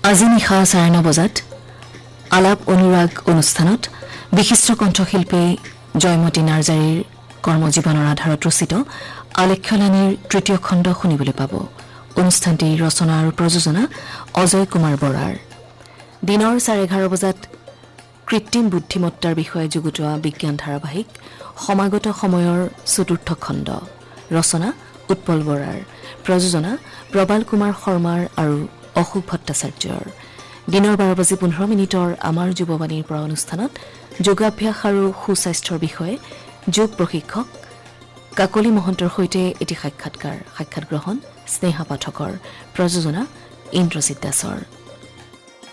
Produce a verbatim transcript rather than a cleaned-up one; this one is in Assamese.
আজি নিশা চাৰে ন বজাত আলাপ অনুৰাগ অনুষ্ঠানত বিশিষ্ট কণ্ঠশিল্পী জয়মতী নাৰ্জাৰীৰ কৰ্মজীৱনৰ আধাৰত ৰচিত আলেখ্যলানীৰ তৃতীয় খণ্ড শুনিবলৈ পাব। অনুষ্ঠানটি ৰচনা আৰু প্ৰযোজনা অজয় কুমাৰ বৰাৰ। দিনৰ চাৰে এঘাৰ বজাত কৃত্ৰিম বুদ্ধিমত্তাৰ বিষয়ে যুগুতোৱা বিজ্ঞান ধাৰাবাহিক সমাগত সময়ৰ চতুৰ্থ খণ্ড ৰচনা উৎপল বৰাৰ, প্ৰযোজনা প্ৰবাল কুমাৰ শৰ্মাৰ আৰু অশোক ভট্টাচাৰ্যৰ। দিনৰ বাৰ বাজি পোন্ধৰ মিনিটৰ আমাৰ যুৱবাণীৰ পৰা অনুষ্ঠানত যোগাভ্যাস আৰু সুস্বাস্থ্যৰ বিষয়ে যোগ প্ৰশিক্ষক কাকলি মহন্তৰ সৈতে এটি সাক্ষাৎকাৰ সাক্ষাৎ গ্ৰহণ স্নেহা পাঠকৰ, প্ৰযোজনা ইন্দ্ৰজিৎ দাসৰ।